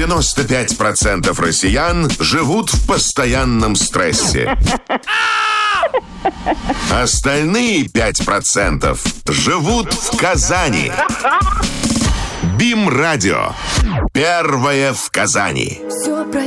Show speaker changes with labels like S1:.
S1: 95% россиян живут в постоянном стрессе. Остальные 5% живут в Казани. БИМ-радио. Первое в Казани.
S2: Все